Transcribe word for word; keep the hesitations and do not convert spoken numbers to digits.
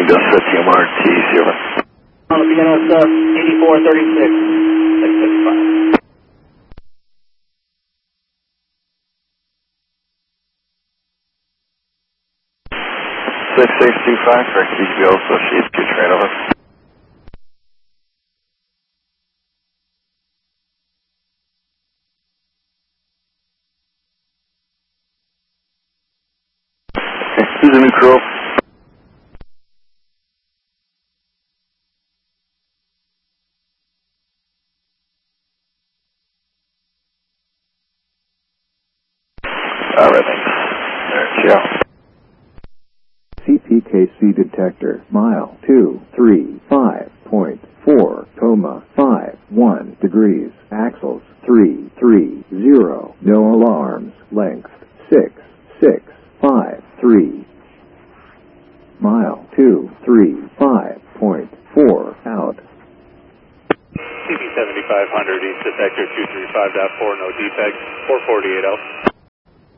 Delta T M R T, zero. On the B N S uh, eighty-four thirty-six, six fifty-five. six six two five, correct B G B O, associated to train over. Okay, who's the new crew? Alright, thanks. Alright, ciao. C P K C detector, mile two three five point four, coma five one degrees, axles three three zero, no alarms, length six six five three, mile two three five point four, out. C P seventy-five hundred, East detector two three five point four, no defect, four forty-eight out.